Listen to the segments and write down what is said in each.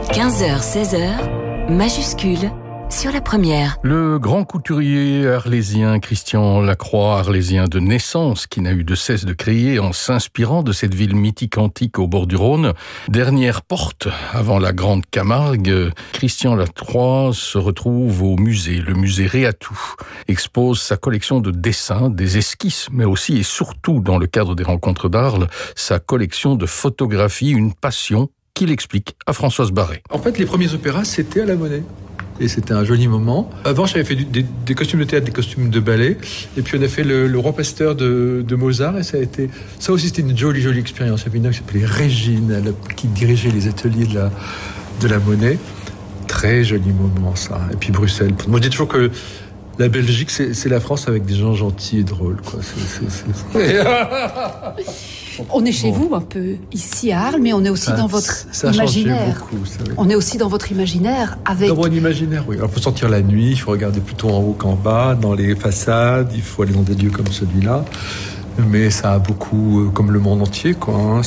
15h, 16h, majuscule sur la première. Le grand couturier arlésien Christian Lacroix, arlésien de naissance, qui n'a eu de cesse de créer en s'inspirant de cette ville mythique antique au bord du Rhône. Dernière porte avant la Grande Camargue, Christian Lacroix se retrouve au musée. Le musée Réatou expose sa collection de dessins, des esquisses, mais aussi et surtout, dans le cadre des rencontres d'Arles, sa collection de photographies, une passion qu'il explique à Françoise Barré. En fait, les premiers opéras, c'était à la Monnaie. Et c'était un joli moment. Avant, j'avais fait des costumes de théâtre, des costumes de ballet. Et puis, on a fait le Roi Pasteur de Mozart. Et ça aussi, c'était une jolie expérience. Il y avait une dame qui s'appelait Régine, qui dirigeait les ateliers de la Monnaie. Très joli moment, ça. Et puis, Bruxelles. Moi, je dis toujours que la Belgique, c'est la France avec des gens gentils et drôles, quoi. On est chez vous un peu ici à Arles, mais on est aussi dans votre imaginaire. Beaucoup, on est aussi dans votre imaginaire avec. Dans mon imaginaire, oui. Alors, il faut sortir la nuit, il faut regarder plutôt en haut qu'en bas, dans les façades, il faut aller dans des lieux comme celui-là. Mais ça a beaucoup, comme le monde entier, quoi. Hein,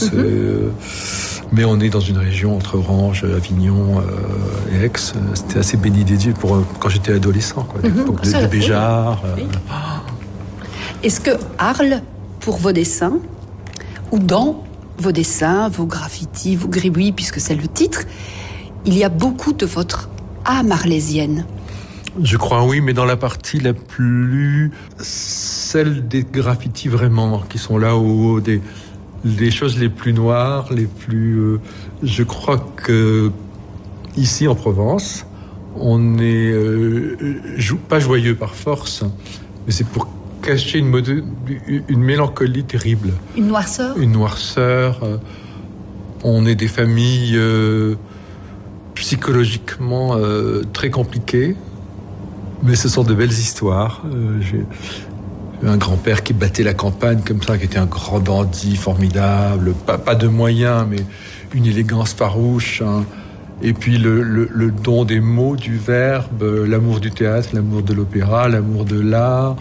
mais on est dans une région entre Orange, Avignon et Aix. C'était assez béni des dieux quand j'étais adolescent, quoi. L'époque de Béjart. Oui. Est-ce que Arles, pour vos dessins, ou dans vos dessins, vos graffitis, vos gribouillis, puisque c'est le titre, il y a beaucoup de votre âme arlésienne? Je crois oui, mais dans la partie la plus... celle des graffitis vraiment, qui sont là au haut, des choses les plus noires, les plus... je crois que ici en Provence, on est pas joyeux par force, mais c'est pour cacher une mélancolie terrible. Une noirceur ? Une noirceur. On est des familles psychologiquement très compliquées, mais ce sont de belles histoires. J'ai un grand-père qui battait la campagne comme ça, qui était un grand bandit formidable, pas de moyens, mais une élégance farouche, hein. Et puis le don des mots, du verbe, l'amour du théâtre, l'amour de l'opéra, l'amour de l'art.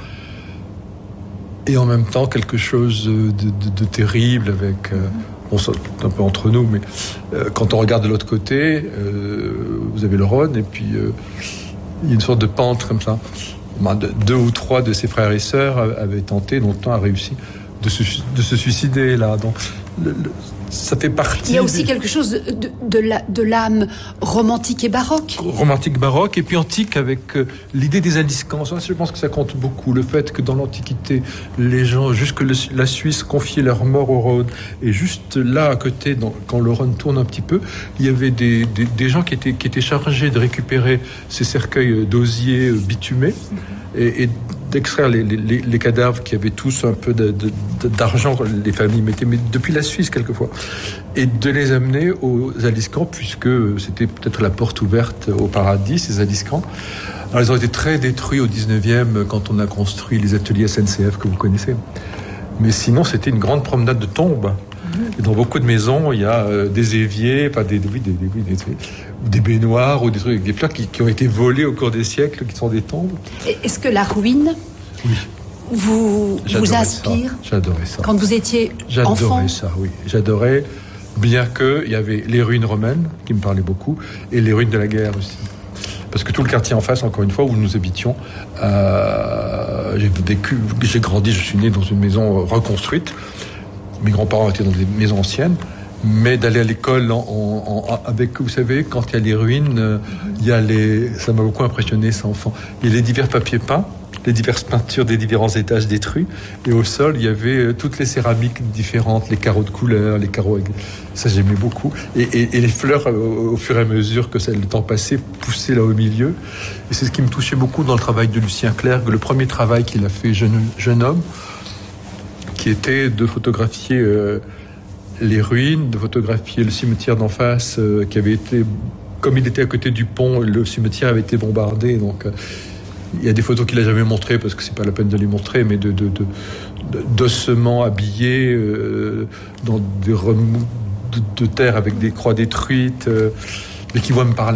Et en même temps, quelque chose de terrible avec... on saute un peu entre nous, mais quand on regarde de l'autre côté, vous avez le Rhône, et puis il y a une sorte de pente comme ça. Deux ou trois de ses frères et sœurs avaient tenté, longtemps, a réussi, de se suicider, là. Donc, ça fait partie... Il y a aussi quelque chose de l'âme romantique et baroque. Romantique, baroque, et puis antique, avec l'idée des aliscans. Ça, je pense que ça compte beaucoup. Le fait que dans l'Antiquité, les gens, jusque la Suisse, confiaient leur mort au Rhône. Et juste là, à côté, quand le Rhône tourne un petit peu, il y avait des gens qui étaient chargés de récupérer ces cercueils d'osier bitumés et d'extraire les cadavres qui avaient tous un peu d'argent, les familles mettaient, mais depuis la Suisse quelquefois, et de les amener aux aliscans, puisque c'était peut-être la porte ouverte au paradis, ces aliscans. Alors ils ont été très détruits au 19e quand on a construit les ateliers SNCF que vous connaissez. Mais sinon, c'était une grande promenade de tombes. Et dans beaucoup de maisons, il y a des éviers, pas des baignoires ou des trucs avec des fleurs qui ont été volées au cours des siècles, qui sont des tombes. Est-ce que la ruine vous inspire ? J'adorais ça. Quand vous étiez enfant ? J'adorais ça, oui. J'adorais, bien qu'il y avait les ruines romaines, qui me parlaient beaucoup, et les ruines de la guerre aussi. Parce que tout le quartier en face, encore une fois, où nous habitions, j'ai grandi, je suis né dans une maison reconstruite. Mes grands-parents étaient dans des maisons anciennes, mais d'aller à l'école avec, vous savez, quand il y a les ruines, ça m'a beaucoup impressionné, ça, enfant. Il y a les divers papiers peints, les diverses peintures des différents étages détruits, et au sol, il y avait toutes les céramiques différentes, les carreaux de couleur, les carreaux... Ça, j'aimais beaucoup. Et les fleurs, au fur et à mesure que le temps passait, poussaient là au milieu. Et c'est ce qui me touchait beaucoup dans le travail de Lucien Clerc, le premier travail qu'il a fait jeune homme, qui était de photographier les ruines, de photographier le cimetière d'en face, qui avait été, comme il était à côté du pont, le cimetière avait été bombardé, donc il y a des photos qu'il n'a jamais montrées, parce que c'est pas la peine de les montrer, mais d'ossements habillés dans des remous de terre avec des croix détruites, mais qui vont me parler.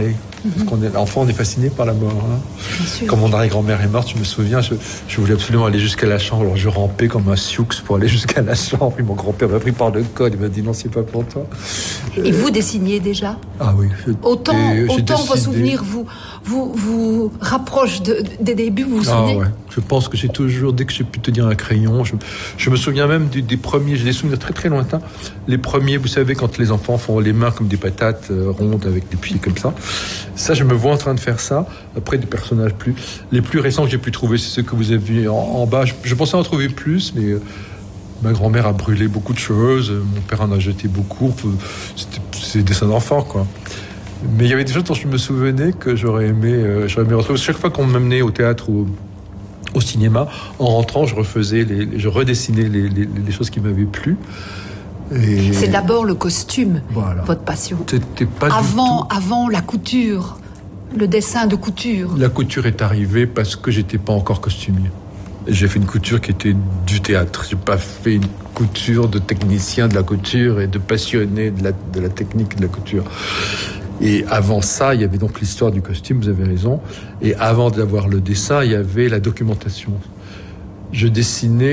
Parce qu'on est enfant, on est fasciné par la mort. Quand mon arrière-grand-mère est morte, je me souviens, je voulais absolument aller jusqu'à la chambre. Alors je rampais comme un sioux pour aller jusqu'à la chambre. Puis mon grand-père m'a pris par le col. Il m'a dit non, c'est pas pour toi. Et vous dessiniez déjà ? Ah oui. Autant vos souvenirs vous rapprochent des débuts, vous vous souvenez ? Ah ouais. Je pense que j'ai toujours, dès que j'ai pu tenir un crayon, je me souviens même des premiers, j'ai des souvenirs très très lointains. Les premiers, vous savez, quand les enfants font les mains comme des patates rondes avec des pieds comme ça. Ça, je me vois en train de faire ça. Après, des personnages les plus récents que j'ai pu trouver, c'est ceux que vous avez vus en bas. Je pensais en trouver plus, mais ma grand-mère a brûlé beaucoup de choses. Mon père en a jeté beaucoup. C'est des dessins d'enfants, quoi. Mais il y avait des choses dont je me souvenais que j'aurais aimé retrouver. Chaque fois qu'on m'amenait au théâtre ou au cinéma, en rentrant, je redessinais les choses qui m'avaient plu. Et c'est d'abord le costume, voilà. Votre passion. C'était pas avant la couture, le dessin de couture. La couture est arrivée parce que j'étais pas encore costumier. J'ai fait une couture qui était du théâtre. J'ai pas fait une couture de technicien de la couture et de passionné de la technique de la couture. Et avant ça, il y avait donc l'histoire du costume, vous avez raison. Et avant d'avoir le dessin, il y avait la documentation. Je n'ai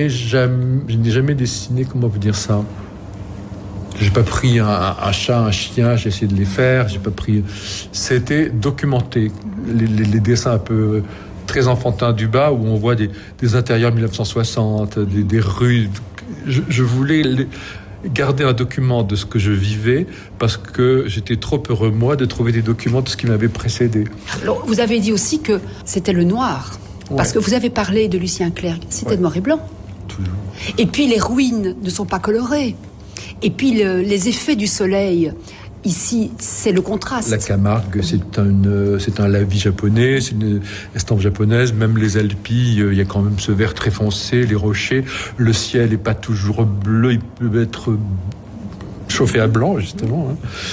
jamais dessiné, comment vous dire ça ? J'ai pas pris un chat, un chien, j'ai essayé de les faire. J'ai pas pris. C'était documenté. Les dessins un peu très enfantins du bas où on voit des intérieurs 1960, des rues. Je voulais garder un document de ce que je vivais parce que j'étais trop heureux, moi, de trouver des documents de ce qui m'avait précédé. Alors, vous avez dit aussi que c'était le noir. Ouais. Parce que vous avez parlé de Lucien Clerc. C'était de noir et blanc. Toujours. Et puis, les ruines ne sont pas colorées. Et puis, les effets du soleil... Ici, c'est le contraste. La Camargue, c'est un lavis japonais, c'est une estampe japonaise. Même les Alpilles, il y a quand même ce vert très foncé, les rochers. Le ciel n'est pas toujours bleu, il peut être chauffé à blanc, justement.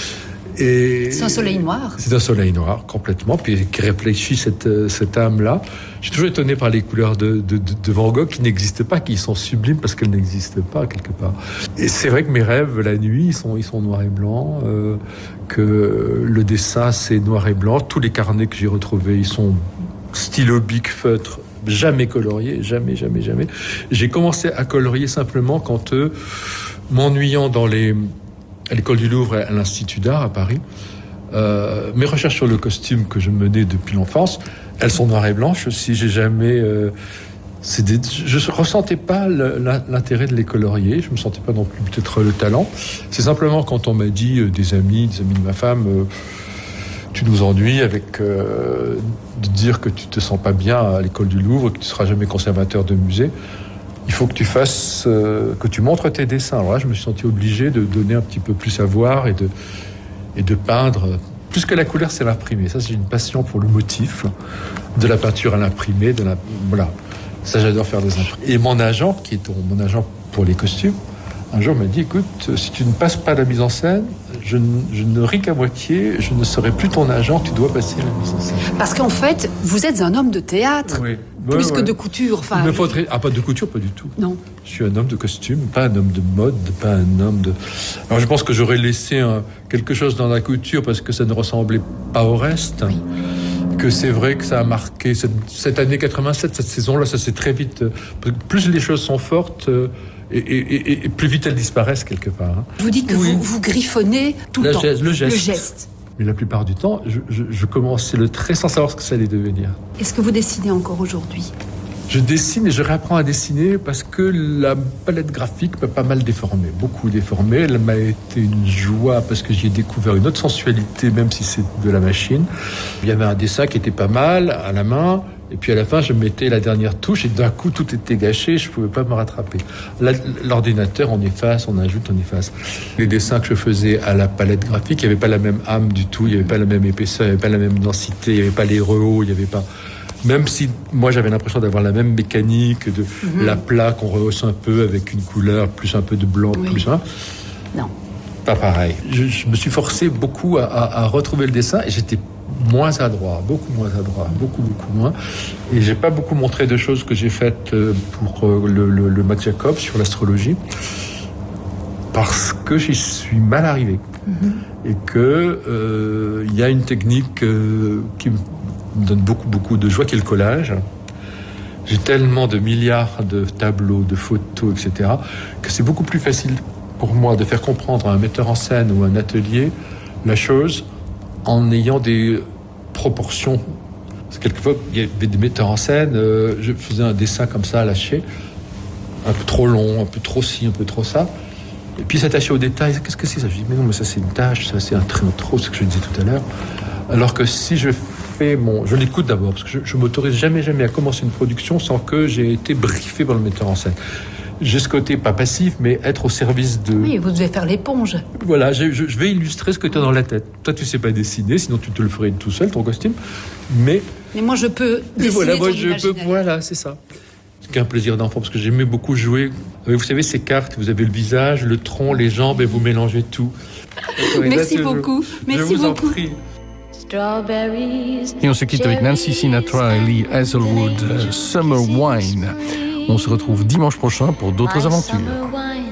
Et c'est un soleil noir. C'est un soleil noir, complètement, puis qui réfléchit cette âme-là. Je suis toujours étonné par les couleurs de Van Gogh qui n'existent pas, qui sont sublimes parce qu'elles n'existent pas quelque part. Et c'est vrai que mes rêves, la nuit, ils sont noirs et blancs, que le dessin, c'est noir et blanc. Tous les carnets que j'ai retrouvés, ils sont stylo bic feutre, jamais coloriés, jamais. J'ai commencé à colorier simplement quand, m'ennuyant à l'école du Louvre et à l'Institut d'art à Paris, mes recherches sur le costume que je menais depuis l'enfance, elles sont noires et blanches aussi. Je ressentais pas l'intérêt de les colorier. Je me sentais pas non plus peut-être le talent. C'est simplement quand on m'a dit des amis de ma femme, tu nous ennuies avec de dire que tu te sens pas bien à l'école du Louvre, que tu seras jamais conservateur de musée. Il faut que tu fasses, que tu montres tes dessins. Alors là, je me suis senti obligé de donner un petit peu plus à voir et de peindre. Plus que la couleur, c'est l'imprimé. Ça, c'est une passion pour le motif, de la peinture à l'imprimé, voilà. Ça, j'adore faire des imprimés. Et mon agent, qui est mon agent pour les costumes, un jour m'a dit, écoute, si tu ne passes pas la mise en scène, je ne ris qu'à moitié, je ne serai plus ton agent, tu dois passer la mise en scène. Parce qu'en fait, vous êtes un homme de théâtre, plus que de couture. Enfin, pas de couture, pas du tout. Non. Je suis un homme de costume, pas un homme de mode, pas un homme de... Alors je pense que j'aurais laissé quelque chose dans la couture parce que ça ne ressemblait pas au reste. Oui. Que c'est vrai que ça a marqué cette année 87, cette saison-là, ça s'est très vite... Plus les choses sont fortes... Et plus vite elles disparaissent quelque part. Vous dites que vous griffonnez tout le temps. Le geste. Mais la plupart du temps, je commençais le trait sans savoir ce que ça allait devenir. Est-ce que vous dessinez encore aujourd'hui ? Je dessine et je réapprends à dessiner parce que la palette graphique m'a pas mal déformé, beaucoup déformé. Elle m'a été une joie parce que j'y ai découvert une autre sensualité, même si c'est de la machine. Il y avait un dessin qui était pas mal à la main. Et puis à la fin, je mettais la dernière touche et d'un coup, tout était gâché, je ne pouvais pas me rattraper. L'ordinateur, on efface, on ajoute, on efface. Les dessins que je faisais à la palette graphique, il n'y avait pas la même âme du tout, il n'y avait pas la même épaisseur, il n'y avait pas la même densité, il n'y avait pas les rehauts, il n'y avait pas... Même si moi, j'avais l'impression d'avoir la même mécanique de la plaque, on rehausse un peu avec une couleur, plus un peu de blanc, plus un... Non. Pas pareil. Je me suis forcé beaucoup à retrouver le dessin et j'étais moins adroit, beaucoup moins. Et j'ai pas beaucoup montré de choses que j'ai faites pour le Mac Jacob sur l'astrologie. parce que j'y suis mal arrivé. Et que il y a une technique qui me donne beaucoup de joie, qui est le collage. J'ai tellement de milliards de tableaux, de photos, etc., que c'est beaucoup plus facile pour moi de faire comprendre à un metteur en scène ou un atelier la chose en ayant des proportions. Parce que quelquefois, il y avait des metteurs en scène, je faisais un dessin comme ça, lâché, un peu trop long, un peu trop ci, un peu trop ça. Et puis s'attacher aux détails, qu'est-ce que c'est ça? Je dis, mais non, mais ça c'est une tache, ça c'est un trait trop, c'est ce que je disais tout à l'heure. Alors que si je fais je l'écoute d'abord, parce que je m'autorise jamais à commencer une production sans que j'ai été briefé par le metteur en scène. J'ai ce côté pas passif, mais être au service de... Oui, vous devez faire l'éponge. Voilà, je vais illustrer ce que tu as dans la tête. Toi, tu sais pas dessiner, sinon tu te le ferais tout seul, ton costume. Mais moi, je peux dessiner voilà, moi, ton imaginaire. Voilà, c'est ça. C'est un plaisir d'enfant, parce que j'aimais beaucoup jouer. Vous savez, ces cartes, vous avez le visage, le tronc, les jambes, et vous mélangez tout. Merci beaucoup. Je vous en prie. Et on se quitte avec Nancy Sinatra et Lee Hazelwood, Summer Wine. On se retrouve dimanche prochain pour d'autres aventures.